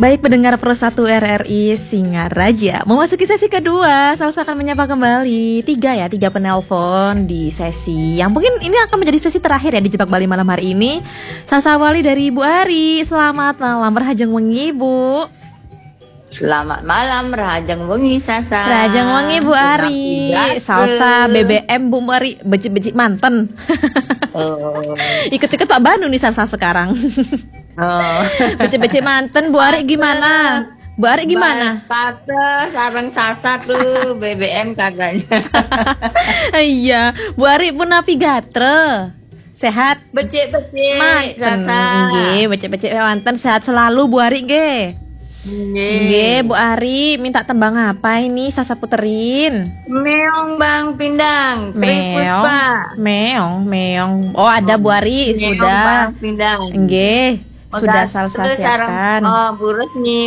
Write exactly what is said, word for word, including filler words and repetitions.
Baik pendengar Pro satu R R I Singaraja, memasuki sesi kedua, Salsa akan menyapa kembali tiga ya, tiga penelpon di sesi yang mungkin ini akan menjadi sesi terakhir ya di Jebak Bali malam hari ini. Salsa awali dari Bu Ari. Selamat malam, rahajeng wengi Bu. Selamat malam, rahajeng wengi Sasa. Rahajeng wengi Bu Ari. Salsa B B M Bu Ari, becik-becik manten. Oh. Ikut-ikut Pak Banu nih Salsa sekarang. Oh. Becik-becik manten Bu Ari gimana? Bu Ari gimana? Pate sareng Sasa tuh B B M kagaknya. Iya, Bu Ari pun napi gatre. Sehat? Becik-becik manten. Sasa. Nggih, becik-becik manten sehat selalu Bu Ari nggih. Nggih, Bu Ari minta tembang apa ini Sasa puterin? Meong Bang Pindang, Tripus Meong, Pak. meong, meong. Oh ada Bu Ari, Meong sudah. Bang Pindang. Nggih, sudah Salsa Terus sareng siapkan. oh Bu Resmi